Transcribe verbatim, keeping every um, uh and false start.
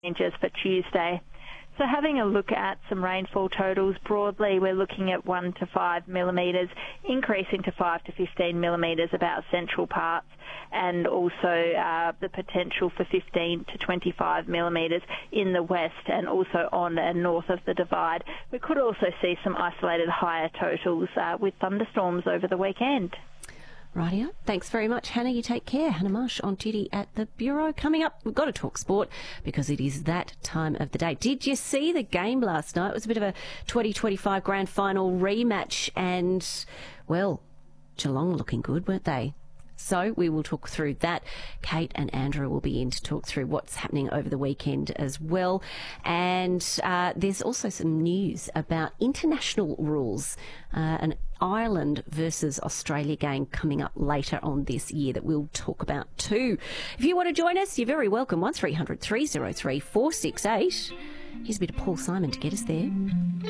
changes for Tuesday. So having a look at some rainfall totals, broadly we're looking at one to five millimetres, increasing to five to fifteen millimetres about central parts, and also uh, the potential for fifteen to twenty-five millimetres in the west and also on and north of the Divide. We could also see some isolated higher totals uh, with thunderstorms over the weekend. Rightio. Thanks very much, Hannah. You take care. Hannah Marsh on duty at the Bureau. Coming up, we've got to talk sport because it is that time of the day. Did you see the game last night? It was a bit of a twenty twenty-five grand final rematch and, well, Geelong looking good, weren't they? So we will talk through that. Kate and Andrew will be in to talk through what's happening over the weekend as well. And uh, there's also some news about international rules, uh, an Ireland versus Australia game coming up later on this year that we'll talk about too. If you want to join us, you're very welcome. one three hundred three oh three four six eight. Here's a bit of Paul Simon to get us there.